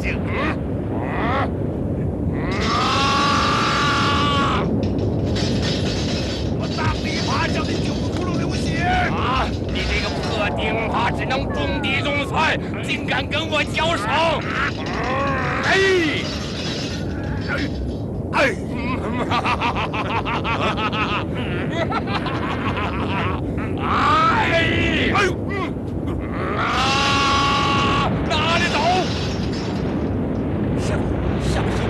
净。我当你妈叫你9个窟窿流血啊！ 你这个破钉耙，只能种地种菜，竟敢跟我交手！哪里走？ 师傅，小心！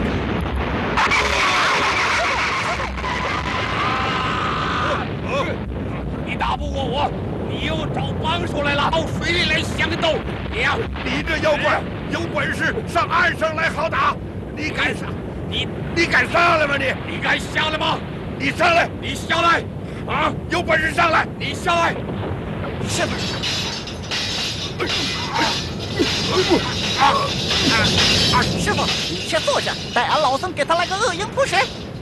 你打不过我，你又找帮手来了，到水里来相斗！ 你这妖怪有本事上岸上来好打！你敢上？你敢上来吗？ 你敢下来吗？ 你上来！ 你下来！啊！ 有本事上来！ 你下来！ 师傅，师傅，你先坐下，待俺老僧给他来个恶鹰扑食。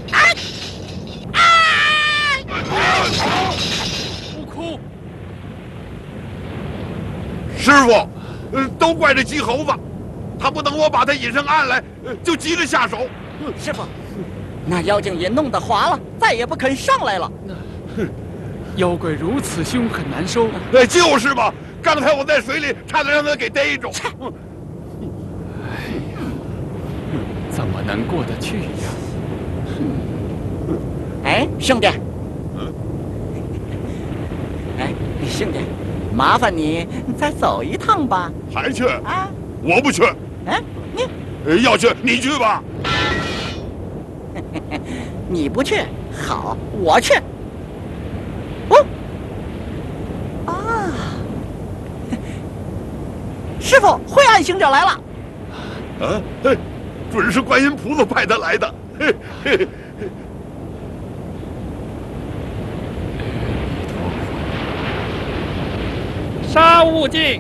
不哭！ 师傅，都怪这鸡猴子，他不等我把他引上岸来，就急着下手。 师傅，那妖精也弄得滑了，再也不肯上来了。 妖怪如此凶狠难收。 就是吧！刚才我在水里差点让他给逮住。 怎么能过得去呀？ 哎，兄弟，哎，兄弟，麻烦你再走一趟吧。 还去？ 啊， 我不去。 哎， 要去你去吧。 你不去，好，我去。哦，啊，师傅，灰暗行者来了。 啊，准是观音菩萨派他来的。 杀悟净！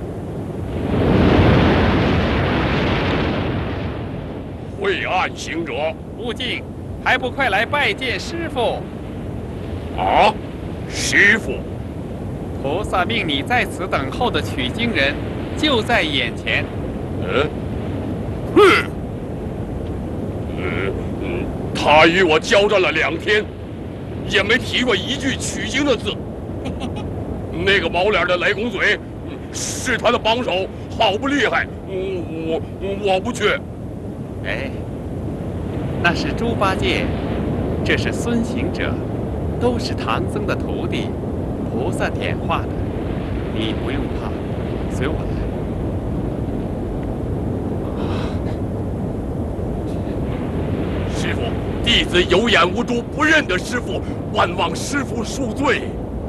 晦暗行者， 悟净，还不快来拜见师傅？ 啊，师傅， 菩萨命你在此等候的取经人，就在眼前。 他与我交战了2天，也没提过一句取经的字。那个毛脸的雷公嘴，是他的帮手，好不厉害。我不去。 哎，那是猪八戒，这是孙行者，都是唐僧的徒弟，菩萨点化的，你不用怕，随我来。 师傅，弟子有眼无珠，不认得师傅，万望师傅恕罪。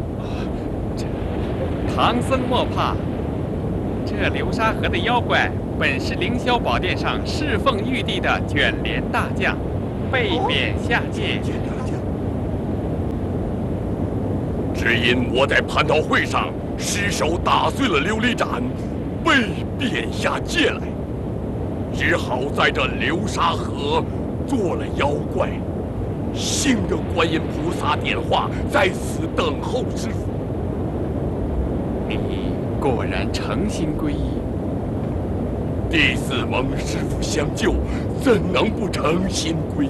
唐僧莫怕，这流沙河的妖怪本是凌霄宝殿上侍奉玉帝的卷帘大将，被贬下界。 只因我在蟠桃会上失手打碎了琉璃盏，被贬下界来，只好在这流沙河做了妖怪，幸得观音菩萨点化，在此等候师傅。 你果然诚心皈依。 弟子蒙师傅相救，怎能不诚心皈依？